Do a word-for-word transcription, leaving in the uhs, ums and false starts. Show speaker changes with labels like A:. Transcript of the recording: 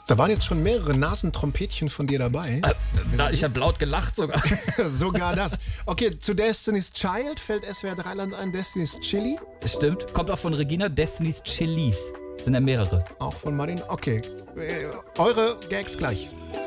A: Da waren jetzt schon mehrere Nasentrompetchen von dir dabei.
B: Äh, da, ich habe laut gelacht sogar.
A: Sogar das. Okay, zu Destiny's Child fällt S W R drei Land ein. Destiny's Chili.
B: Stimmt. Kommt auch von Regina. Destiny's Chilis. Sind ja mehrere.
A: Auch von Martin. Okay. Äh, eure Gags gleich.